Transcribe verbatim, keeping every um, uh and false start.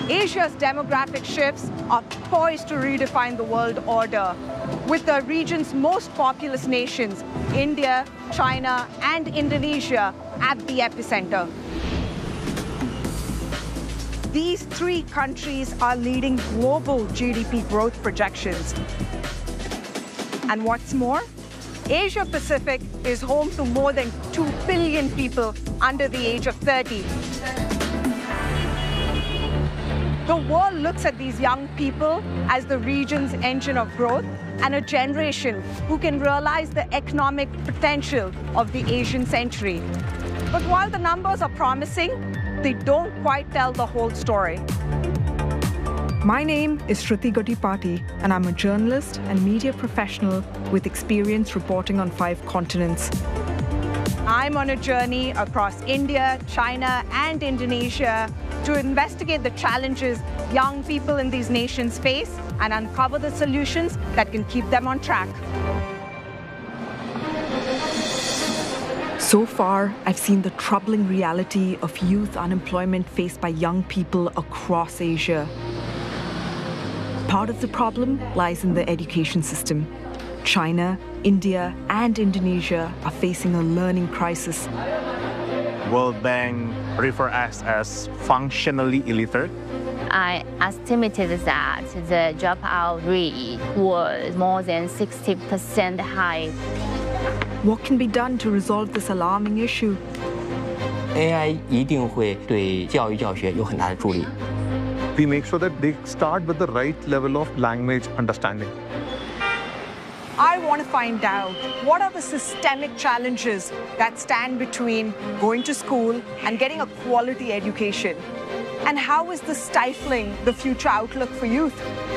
Asia's demographic shifts are poised to redefine the world order, with the region's most populous nations, India, China, and Indonesia, at the epicenter. These three countries are leading global G D P growth projections. And what's more, Asia Pacific is home to more than two billion people under the age of thirty. The world looks at these young people as the region's engine of growth and a generation who can realize the economic potential of the Asian century. But while the numbers are promising, they don't quite tell the whole story. My name is Shruti Gottipati, and I'm a journalist and media professional with experience reporting on five continents. I'm on a journey across India, China, and Indonesia to investigate the challenges young people in these nations face and uncover the solutions that can keep them on track. So far, I've seen the troubling reality of youth unemployment faced by young people across Asia. Part of the problem lies in the education system. China, India, and Indonesia are facing a learning crisis. World Bank refer us as functionally illiterate. I estimated that the dropout rate was more than sixty percent high. What can be done to resolve this alarming issue? A I 一定会对教育教学有很大的助力。 We make sure that they start with the right level of language understanding. I want to find out what are the systemic challenges that stand between going to school and getting a quality education? And how is this stifling the future outlook for youth?